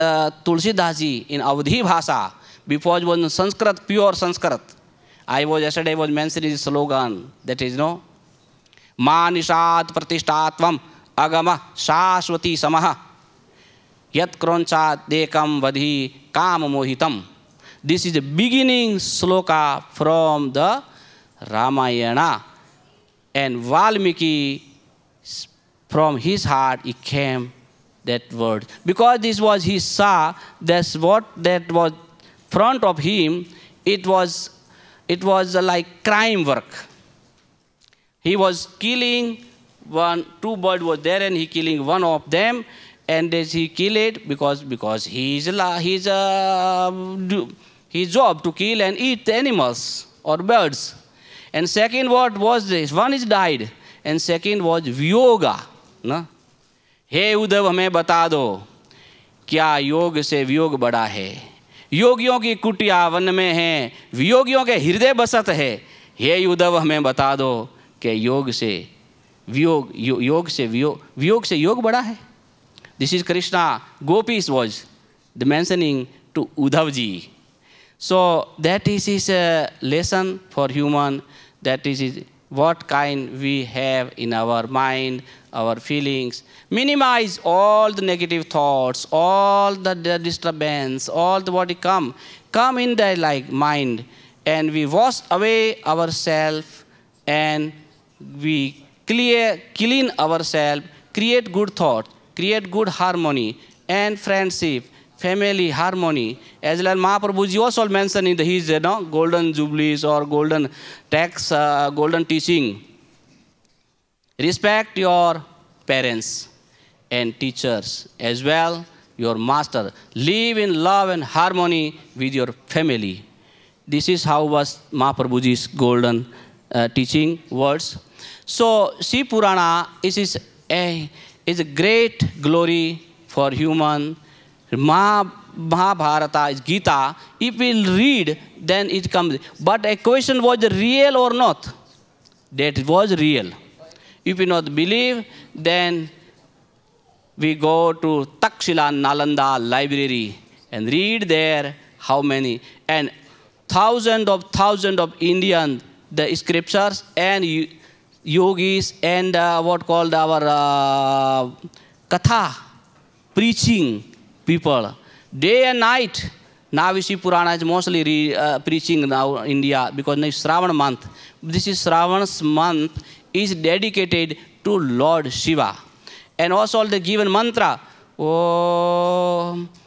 Tulsidas ji in Avadhi Bhasha, before it was in Sanskrit, pure Sanskrit. Yesterday I was mentioning the slogan, that is, no, Ma Nishat Pratishtatvam Agama Shashwati Samaha Yat Kronchat Dekam Vadhi Kam Mohitam. This is the beginning sloka from the Ramayana. And Valmiki, from his heart, it came that word. Because this was his saw, that's what that was front of him, it was like crime work. He was killing two birds was there and he killing one of them, and he killed it because his job to kill and eat the animals or birds. And second what was this? One is died, and second was Vyoga. ना हे उद्धव हमें बता दो क्या योग से वियोग बड़ा है, योगियों की कुटिया वन में है, वियोगियों के हृदय बसत है। हे उद्धव हमें बता दो कि योग से वियोग से योग बड़ा है. This is Krishna. Gopis was the mentioning to Uddhav ji. So that is his lesson for human. That is what kind we have in our mind, our feelings. Minimize all the negative thoughts, all the disturbance, all the what come in the like mind, and we wash away ourselves and we clean ourselves, create good thought, create good harmony and friendship, family harmony. As well, Mahaprabhuji also mentioned in his golden jubilees or golden text, golden teaching. Respect your parents and teachers as well, your master. Live in love and harmony with your family. This is how was Mahaprabhuji's golden teaching words. So, Shiv Purana is a great glory for human. Mahabharata is Gita. If we read, then it comes. But a question was real or not? That it was real. If we not believe, then we go to Takshila Nalanda library and read there how many. And thousands of Indian the scriptures and yogis and what called our katha preaching people day and night. Now we see Purana is mostly preaching now in India because now Shravan month. This is Shravan's month is dedicated to Lord Shiva. And also the given mantra, Om